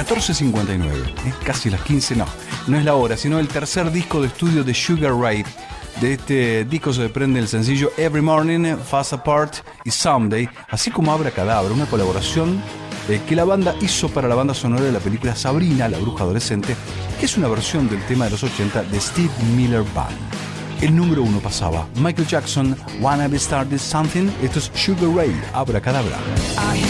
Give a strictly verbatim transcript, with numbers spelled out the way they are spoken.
catorce cincuenta y nueve, ¿eh? Casi las quince, no, no es la hora, sino el tercer disco de estudio de Sugar Ray. De este disco se desprende el sencillo Every Morning, Fast Apart y Someday, así como Abracadabra, una colaboración eh, que la banda hizo para la banda sonora de la película Sabrina, la bruja adolescente, que es una versión del tema de los ochenta de Steve Miller Band. El número uno pasaba Michael Jackson, Wanna Be Started Something. Esto es Sugar Ray, Abracadabra.